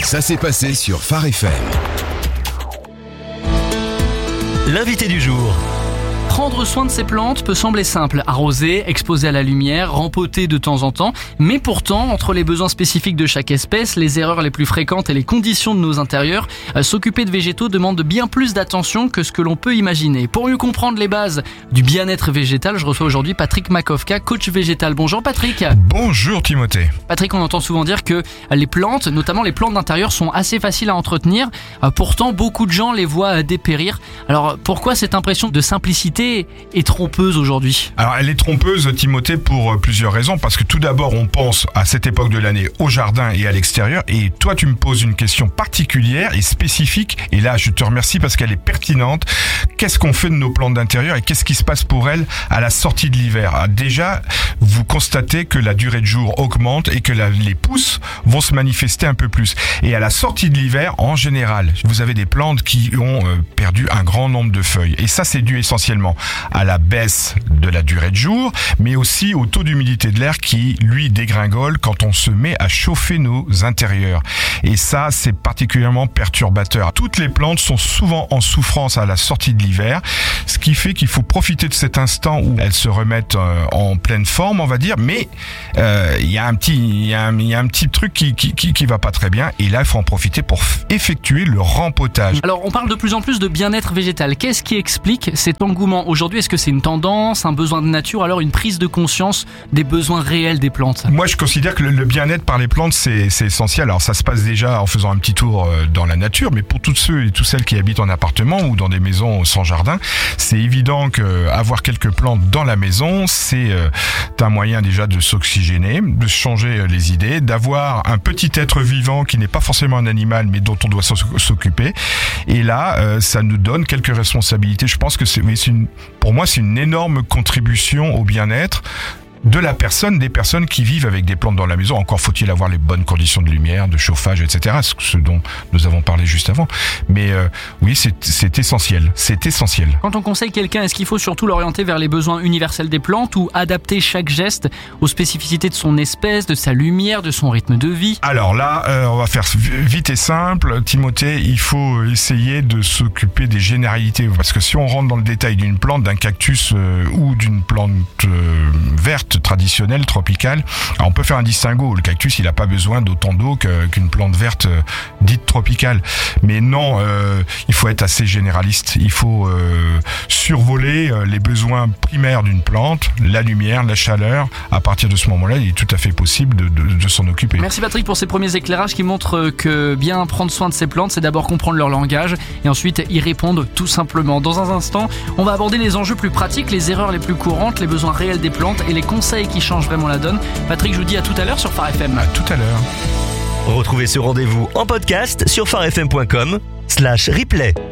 Ça s'est passé sur Phare FM. L'invité du jour. Prendre soin de ses plantes peut sembler simple, arroser, exposer à la lumière, rempoter de temps en temps, mais pourtant, entre les besoins spécifiques de chaque espèce, les erreurs les plus fréquentes et les conditions de nos intérieurs, s'occuper de végétaux demande bien plus d'attention que ce que l'on peut imaginer. Pour mieux comprendre les bases du bien-être végétal, je reçois aujourd'hui Patrick Makowka, coach végétal. Bonjour Patrick. Bonjour Timothée. Patrick, on entend souvent dire que les plantes, notamment les plantes d'intérieur, sont assez faciles à entretenir. Pourtant, beaucoup de gens les voient dépérir. Alors, pourquoi cette impression de simplicité est trompeuse aujourd'hui? Alors elle est trompeuse Timothée pour plusieurs raisons, parce que tout d'abord on pense à cette époque de l'année au jardin et à l'extérieur, et toi tu me poses une question particulière et spécifique, et là je te remercie parce qu'elle est pertinente. Qu'est-ce qu'on fait de nos plantes d'intérieur et qu'est-ce qui se passe pour elles à la sortie de l'hiver? Alors, déjà vous constatez que la durée de jour augmente et que les pousses vont se manifester un peu plus, et à la sortie de l'hiver en général vous avez des plantes qui ont perdu un grand nombre de feuilles, et ça c'est dû essentiellement à la baisse de la durée de jour, mais aussi au taux d'humidité de l'air qui, lui, dégringole quand on se met à chauffer nos intérieurs. Et ça, c'est particulièrement perturbateur. Toutes les plantes sont souvent en souffrance à la sortie de l'hiver, ce qui fait qu'il faut profiter de cet instant où elles se remettent en pleine forme, on va dire, mais il y a un petit truc qui va pas très bien, et là, il faut en profiter pour effectuer le rempotage. Alors, on parle de plus en plus de bien-être végétal. Qu'est-ce qui explique cet engouement aujourd'hui? Est-ce que c'est une tendance, un besoin de nature, alors une prise de conscience des besoins réels des plantes? Moi, je considère que le bien-être par les plantes, c'est essentiel. Alors, ça se passe déjà en faisant un petit tour dans la nature, mais pour tous ceux et toutes celles qui habitent en appartement ou dans des maisons sans jardin, c'est évident qu'avoir quelques plantes dans la maison, c'est un moyen déjà de s'oxygéner, de changer les idées, d'avoir un petit être vivant qui n'est pas forcément un animal, mais dont on doit s'occuper. Et là, ça nous donne quelques responsabilités. Je pense que pour moi, c'est une énorme contribution au bien-être de la personne, des personnes qui vivent avec des plantes dans la maison. Encore faut-il avoir les bonnes conditions de lumière, de chauffage, etc. Ce dont nous avons parlé juste avant. Mais oui, c'est essentiel. C'est essentiel. Quand on conseille quelqu'un, est-ce qu'il faut surtout l'orienter vers les besoins universels des plantes ou adapter chaque geste aux spécificités de son espèce, de sa lumière, de son rythme de vie? Alors là, on va faire vite et simple. Timothée, il faut essayer de s'occuper des généralités. Parce que si on rentre dans le détail d'une plante, d'un cactus ou d'une plante verte, traditionnelle, tropicale, alors on peut faire un distinguo. Le cactus, il n'a pas besoin d'autant d'eau qu'une plante verte dite tropicale. Mais non, il faut être assez généraliste. Il faut survoler les besoins primaires d'une plante, la lumière, la chaleur. À partir de ce moment-là, il est tout à fait possible de s'en occuper. Merci Patrick pour ces premiers éclairages qui montrent que bien prendre soin de ces plantes, c'est d'abord comprendre leur langage et ensuite y répondre tout simplement. Dans un instant, on va aborder les enjeux plus pratiques, les erreurs les plus courantes, les besoins réels des plantes et les conseils qui changent vraiment la donne. Patrick, je vous dis à tout à l'heure sur Phare FM. À tout à l'heure. Retrouvez ce rendez-vous en podcast sur pharefm.com/replay.